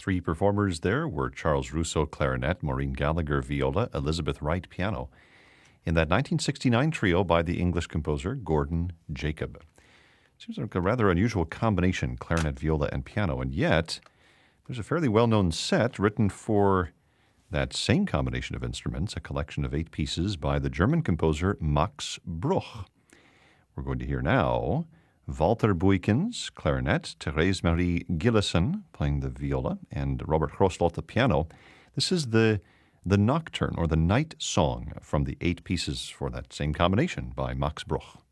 three performers there were Charles Russo, clarinet, Maureen Gallagher, viola, Elizabeth Wright, piano, in that 1969 trio by the English composer Gordon Jacob. Seems like a rather unusual combination, clarinet, viola, and piano, and yet there's a fairly well-known set written for that same combination of instruments, a collection of 8 pieces by the German composer Max Bruch. We're going to hear now Walter Buykens, clarinet, Therese Marie Gillessen playing the viola, and Robert Grosslot, the piano. This is the Nocturne, or the Night Song, from the 8 pieces for that same combination by Max Bruch.